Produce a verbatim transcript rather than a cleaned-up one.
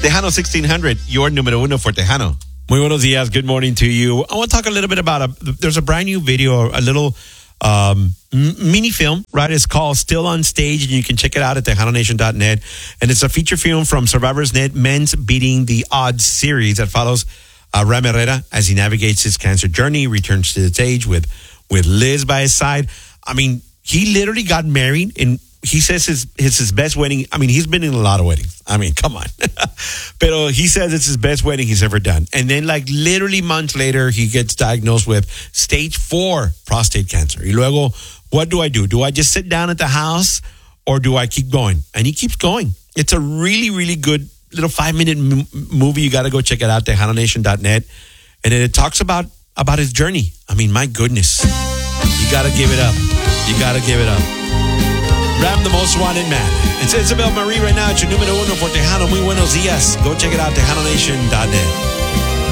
Tejano sixteen hundred, your numero uno for Tejano. Muy buenos días. Good morning to you. I want to talk a little bit about a, there's a brand new video, a little um, m- mini film, right? It's called Still on Stage, and you can check it out at tejano nation dot net. And it's a feature film from Survivors Net Men's Beating the Odds series that follows uh, Ram Herrera as he navigates his cancer journey, returns to the stage with, with Liz by his side. I mean, he literally got married in, he says his, it's his best wedding. I mean, he's been in a lot of weddings. I mean, come on. Pero he says it's his best wedding he's ever done. And then like literally months later, he gets diagnosed with stage four prostate cancer. Y luego, what do I do? Do I just sit down at the house or do I keep going? And he keeps going. It's a really, really good little five minute m- movie. You got to go check it out, tejano nation dot net. And then it talks about, about his journey. I mean, my goodness. You got to give it up. You got to give it up. Ram, the most wanted man. It's Isabel Marie right now. It's your numero uno for Tejano. Muy buenos días. Go check it out, tejano nation dot net.